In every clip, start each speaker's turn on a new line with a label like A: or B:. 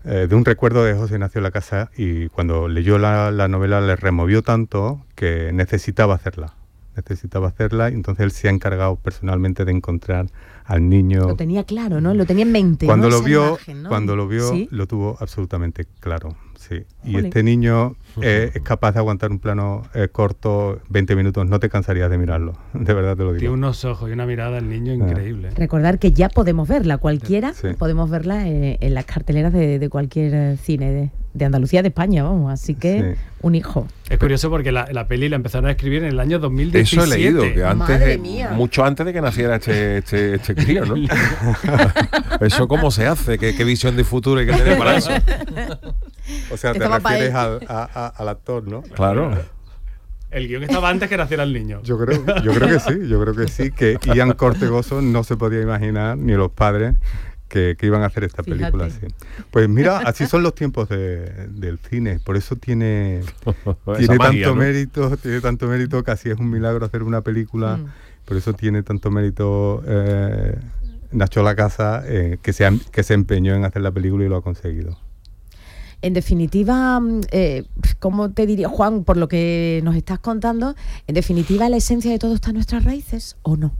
A: de un recuerdo de José Ignacio Lacasa, y cuando leyó la novela le removió tanto que necesitaba hacerla, y entonces él se ha encargado personalmente de encontrar al niño.
B: Lo tenía claro, ¿no? Lo tenía en mente.
A: Cuando
B: ¿no?
A: lo vio,
B: imagen, ¿no?
A: cuando lo vio,
B: ¿Sí?
A: lo tuvo absolutamente claro, sí. Y
B: Jolín.
A: este niño es capaz de aguantar un plano corto, 20 minutos, no te cansarías de mirarlo, de verdad te lo digo.
C: Tiene unos ojos y una mirada al niño increíble.
B: Recordar que ya podemos verla, cualquiera,
A: Sí.
B: podemos verla en las carteleras de cualquier cine de Andalucía, de España, vamos, así que
A: Sí.
B: un hijo.
C: Es curioso porque la peli la empezaron a escribir en el año 2017.
D: Eso he leído, que
B: Madre mía.
D: mucho antes de que naciera este crío, ¿no? ¿Eso cómo se hace? ¿Qué visión de futuro hay que tener para eso?
A: O sea, te
B: Estaba para
A: refieres
B: él.
A: al actor, ¿no?
D: Claro.
C: El guión estaba antes que naciera el niño.
A: Yo creo que sí, que Ian Cortegoso no se podía imaginar, ni los padres, que iban a hacer esta película así. Pues mira, así son los tiempos del cine, por eso tiene
D: magia,
A: tanto mérito, casi es un milagro hacer una película, por eso tiene tanto mérito Nacho Lacasa, que se empeñó en hacer la película y lo ha conseguido.
B: En definitiva, ¿cómo te diría, Juan, por lo que nos estás contando, en definitiva la esencia de todo está en nuestras raíces, ¿o no?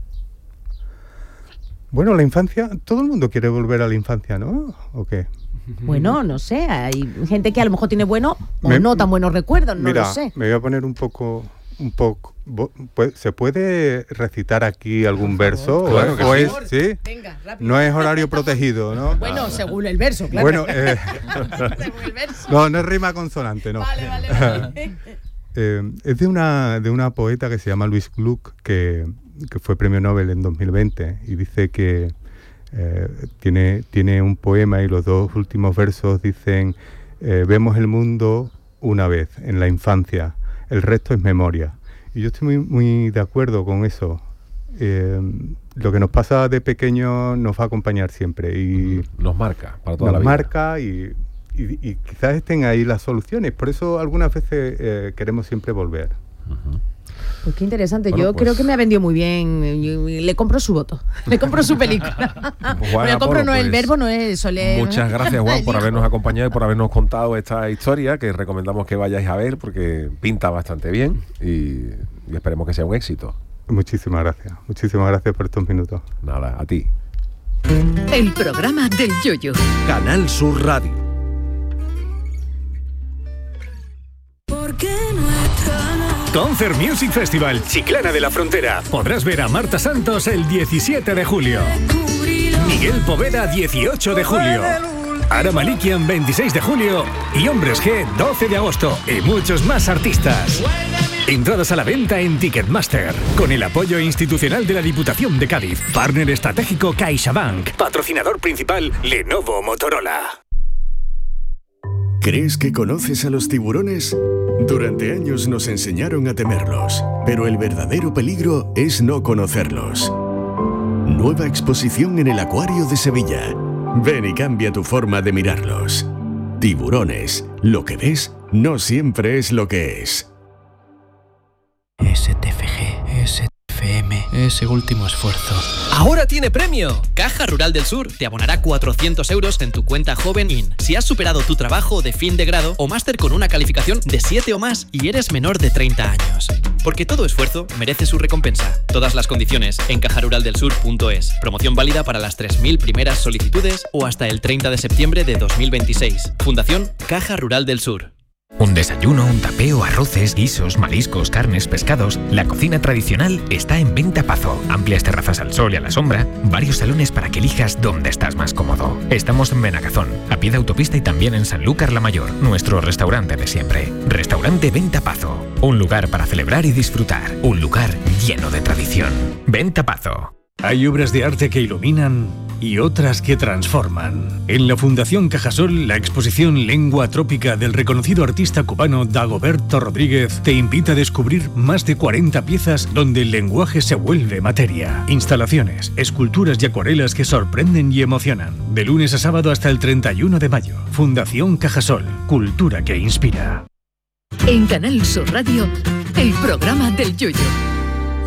A: Bueno, la infancia, todo el mundo quiere volver a la infancia, ¿no? ¿O qué?
B: Bueno, no sé, hay gente que a lo mejor tiene buenos o no tan buenos recuerdos, no lo sé.
A: Me voy a poner un poco, ¿se puede recitar aquí algún verso?
D: Claro que
A: ¿O
D: sí.
A: es, sí?
B: Venga, rápido.
A: No es horario protegido, ¿no?
B: Bueno, según el verso, claro.
A: Bueno,
B: Según el verso.
A: no es rima consonante, no.
B: Vale.
A: Es de una poeta que se llama Louise Gluck, que fue premio Nobel en 2020, y dice que tiene un poema y los dos últimos versos dicen: vemos el mundo una vez, en la infancia, el resto es memoria. Y yo estoy muy, muy de acuerdo con eso. Lo que nos pasa de pequeño nos va a acompañar siempre y
D: nos marca para toda la vida.
A: Nos marca y quizás estén ahí las soluciones. Por eso algunas veces queremos siempre volver.
B: Pues qué interesante.
D: Bueno,
B: Yo
D: pues,
B: creo que me ha vendido muy bien. Le compro su voto. Le compro su película.
D: Juan
B: Le compro
D: Apolo,
B: no el
D: pues,
B: verbo, no es soler.
D: Muchas gracias, Juan, por
B: Elijo.
D: habernos acompañado y por habernos contado esta historia, que recomendamos que vayáis a ver porque pinta bastante bien y esperemos que sea un éxito.
A: Muchísimas gracias por estos minutos.
D: Nada, a ti.
E: El programa del Yoyo.
F: Canal Sur Radio.
G: Concert Music Festival Chiclana de la Frontera. Podrás ver a Marta Santos el 17 de julio. Miguel Poveda 18 de julio. Ara Malikian 26 de julio. Y Hombres G 12 de agosto. Y muchos más artistas. Entradas a la venta en Ticketmaster. Con el apoyo institucional de la Diputación de Cádiz. Partner estratégico CaixaBank. Patrocinador principal Lenovo Motorola.
H: ¿Crees que conoces a los tiburones? Durante años nos enseñaron a temerlos, pero el verdadero peligro es no conocerlos. Nueva exposición en el Acuario de Sevilla. Ven y cambia tu forma de mirarlos. Tiburones, lo que ves no siempre es lo que es.
I: STFG, STFM, ese último esfuerzo.
J: ¡Ahora tiene premio! Caja Rural del Sur te abonará 400 euros en tu cuenta Joven In si has superado tu trabajo de fin de grado o máster con una calificación de 7 o más y eres menor de 30 años. Porque todo esfuerzo merece su recompensa. Todas las condiciones en cajaruraldelsur.es. Promoción válida para las 3.000 primeras solicitudes o hasta el 30 de septiembre de 2026. Fundación Caja Rural del Sur.
K: Un desayuno, un tapeo, arroces, guisos, mariscos, carnes, pescados. La cocina tradicional está en Venta Pazo. Amplias terrazas al sol y a la sombra. Varios salones para que elijas dónde estás más cómodo. Estamos en Benagazón, a pie de autopista y también en Sanlúcar la Mayor, nuestro restaurante de siempre. Restaurante Venta Pazo. Un lugar para celebrar y disfrutar. Un lugar lleno de tradición. Venta Pazo.
G: Hay obras de arte que iluminan y otras que transforman. En la Fundación Cajasol, la exposición Lengua Trópica del reconocido artista cubano Dagoberto Rodríguez te invita a descubrir más de 40 piezas donde el lenguaje se vuelve materia. Instalaciones, esculturas y acuarelas que sorprenden y emocionan. De lunes a sábado hasta el 31 de mayo. Fundación Cajasol, cultura que inspira.
E: En Canal Sur Radio, el programa del Yoyo.